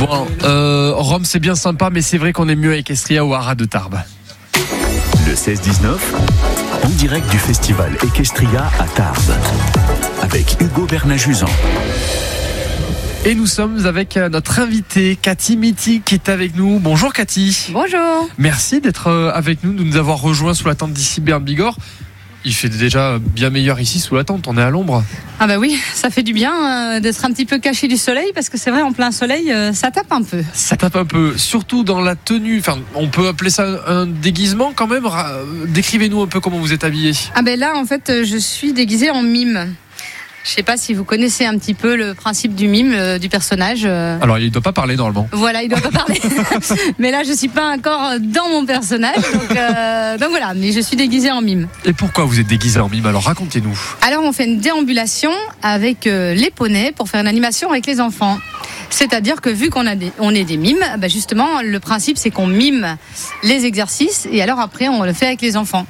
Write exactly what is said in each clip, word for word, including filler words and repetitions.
Bon, euh, Rome c'est bien sympa, mais c'est vrai qu'on est mieux avec Equestria ou Haras de Tarbes. Le seize dix-neuf, en direct du festival Equestria à Tarbes, avec Hugo Bernajuzan. Et nous sommes avec notre invitée Cathy Mitty qui est avec nous. Bonjour Cathy. Bonjour. Merci d'être avec nous, de nous avoir rejoints sous la tente d'ici Berne Bigorre. Il fait déjà bien meilleur ici sous la tente, on est à l'ombre. Ah bah oui, ça fait du bien euh, d'être un petit peu caché du soleil parce que c'est vrai en plein soleil euh, ça tape un peu. Ça tape un peu, surtout dans la tenue, enfin on peut appeler ça un déguisement quand même. Décrivez-nous un peu comment vous êtes habillée. Ah ben là en fait je suis déguisée en mime. Je sais pas si vous connaissez un petit peu le principe du mime, euh, du personnage. Euh... Alors il ne doit pas parler normalement. Voilà, il ne doit pas parler. Mais là je suis pas encore dans mon personnage, donc, euh, donc voilà, mais je suis déguisée en mime. Et pourquoi vous êtes déguisée en mime? Alors racontez-nous. Alors on fait une déambulation avec euh, les poneys pour faire une animation avec les enfants. C'est-à-dire que vu qu'on a des, on est des mimes, bah justement le principe c'est qu'on mime les exercices et alors après on le fait avec les enfants.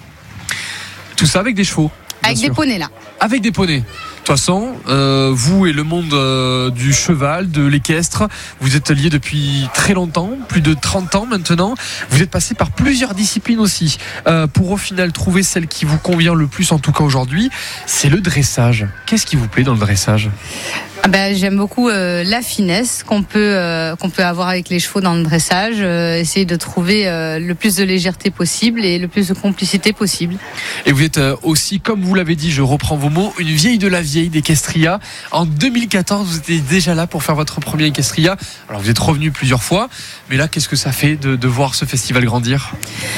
Tout ça avec des chevaux? Avec des poneys là. Avec des poneys. De toute façon, euh, vous et le monde euh, du cheval, de l'équestre, vous êtes liés depuis très longtemps, plus de trente ans maintenant. Vous êtes passé par plusieurs disciplines aussi, euh, pour au final trouver celle qui vous convient le plus, en tout cas aujourd'hui, c'est le dressage. Qu'est-ce qui vous plaît dans le dressage ? Ah ben, j'aime beaucoup euh, la finesse qu'on peut, euh, qu'on peut avoir avec les chevaux dans le dressage, euh, essayer de trouver euh, le plus de légèreté possible et le plus de complicité possible. Et vous êtes euh, aussi, comme vous l'avez dit, je reprends vos mots, une vieille de la vieille d'Equestria. En deux mille quatorze, vous étiez déjà là pour faire votre premier Equestria. Alors vous êtes revenu plusieurs fois, mais là, qu'est-ce que ça fait de, de voir ce festival grandir ?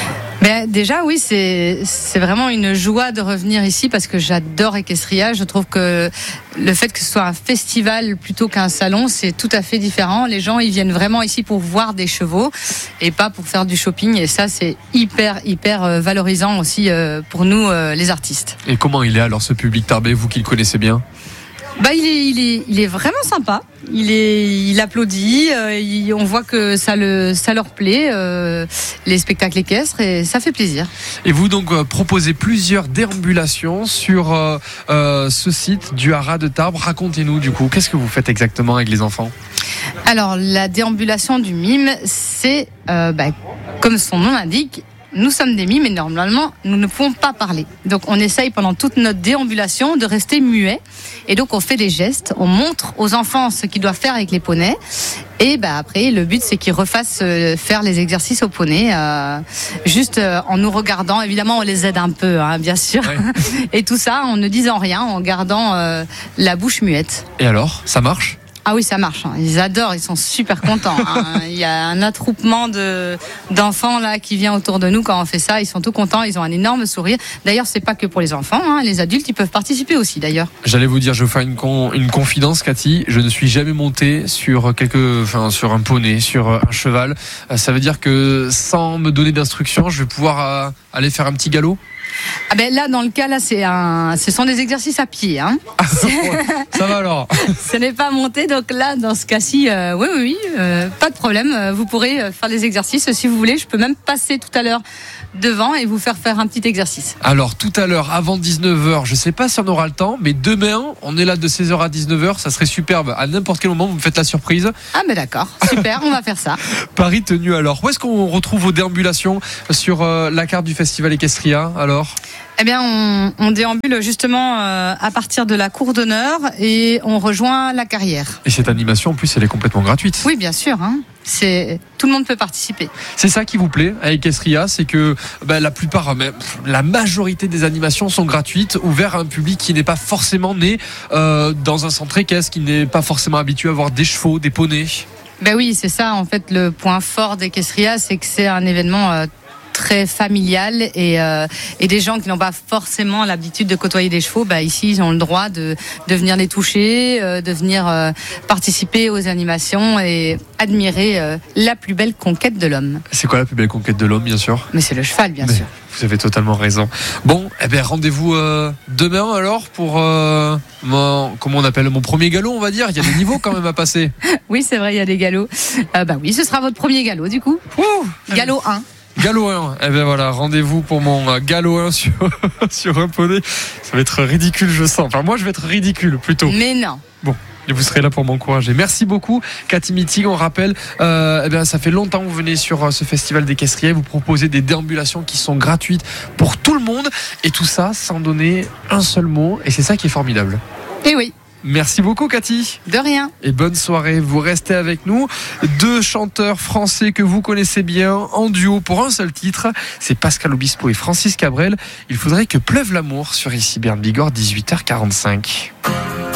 Ben déjà oui, c'est c'est vraiment une joie de revenir ici parce que j'adore Equestria. Je trouve que le fait que ce soit un festival plutôt qu'un salon, c'est tout à fait différent. Les gens ils viennent vraiment ici pour voir des chevaux et pas pour faire du shopping, et ça c'est hyper hyper valorisant aussi pour nous les artistes. Et comment il est alors ce public tarbais, vous qui le connaissez bien ? Bah il est il est il est vraiment sympa. Il est il applaudit. Euh, il, on voit que ça le ça leur plaît euh, les spectacles équestres et ça fait plaisir. Et vous donc euh, proposez plusieurs déambulations sur euh, euh, ce site du Haras de Tarbes. Racontez-nous du coup, qu'est-ce que vous faites exactement avec les enfants ? Alors la déambulation du mime, c'est euh, bah, comme son nom l'indique. Nous sommes des mimes et normalement, nous ne pouvons pas parler. Donc, on essaye pendant toute notre déambulation de rester muet. Et donc, on fait des gestes, on montre aux enfants ce qu'ils doivent faire avec les poneys. Et bah, après, le but, c'est qu'ils refassent euh, faire les exercices aux poneys, euh, juste euh, en nous regardant. Évidemment, on les aide un peu, hein, bien sûr. Ouais. Et tout ça en ne disant rien, en gardant euh, la bouche muette. Et alors, ça marche ? Ah oui, ça marche. Ils adorent, ils sont super contents. Hein. Il y a un attroupement de d'enfants là qui vient autour de nous quand on fait ça. Ils sont tout contents, ils ont un énorme sourire. D'ailleurs, c'est pas que pour les enfants, hein. Les adultes, ils peuvent participer aussi. D'ailleurs. J'allais vous dire, je vais vous faire une con, une confidence, Cathy. Je ne suis jamais monté sur quelque, enfin sur un poney, sur un cheval. Ça veut dire que sans me donner d'instructions, je vais pouvoir euh, aller faire un petit galop. Ah ben là, dans le cas là, c'est un, ce sont des exercices à pied, hein. Ça va alors. Ce n'est pas monté, donc là, dans ce cas-ci, euh, oui, oui, oui, euh, pas de problème. Vous pourrez faire des exercices si vous voulez. Je peux même passer tout à l'heure devant et vous faire faire un petit exercice. Alors tout à l'heure, avant dix-neuf heures, je sais pas si on aura le temps, mais demain, on est là de seize heures à dix-neuf heures. Ça serait superbe. À n'importe quel moment, vous me faites la surprise. Ah mais d'accord, super, on va faire ça. Paris tenu alors. Où est-ce qu'on retrouve vos déambulations sur euh, la carte du festival Equestria alors ? Eh bien, on, on déambule justement euh, à partir de la cour d'honneur et on rejoint la carrière. Et cette animation, en plus, elle est complètement gratuite. Oui, bien sûr. Hein. C'est, tout le monde peut participer. C'est ça qui vous plaît à Equestria, c'est que bah, la plupart, même, la majorité des animations sont gratuites, ouvertes à un public qui n'est pas forcément né euh, dans un centre équestre, qui n'est pas forcément habitué à voir des chevaux, des poneys. Ben oui, c'est ça. En fait, le point fort d'Equestria, c'est que c'est un événement euh, très familial et, euh, et des gens qui n'ont pas forcément l'habitude de côtoyer des chevaux, bah ici ils ont le droit de, de venir les toucher, euh, de venir euh, participer aux animations et admirer euh, la plus belle conquête de l'homme. C'est quoi la plus belle conquête de l'homme, bien sûr ? Mais c'est le cheval, bien Mais sûr. Vous avez totalement raison. Bon, eh bien rendez-vous euh, demain alors pour euh, mon, comment on appelle, mon premier galop, on va dire. Il y a des niveaux quand même à passer. Oui, c'est vrai, il y a des galops. Euh, bah oui, ce sera votre premier galop du coup. Ouh, galop un. Galop un, eh bien voilà, rendez-vous pour mon galop un sur, sur un poney. Ça va être ridicule, je sens. Enfin, moi, je vais être ridicule plutôt. Mais non. Bon, Et vous serez là pour m'encourager. Merci beaucoup, Cathy Mittig. On rappelle, euh, eh bien, ça fait longtemps que vous venez sur euh, ce festival d'Équestrier. Vous proposez des déambulations qui sont gratuites pour tout le monde. Et tout ça sans donner un seul mot. Et c'est ça qui est formidable. Et oui. Merci beaucoup, Cathy. De rien. Et bonne soirée. Vous restez avec nous. Deux chanteurs français que vous connaissez bien en duo pour un seul titre. C'est Pascal Obispo et Francis Cabrel. Il faudrait que pleuve l'amour sur Ici Berne Bigorre, dix-huit heures quarante-cinq.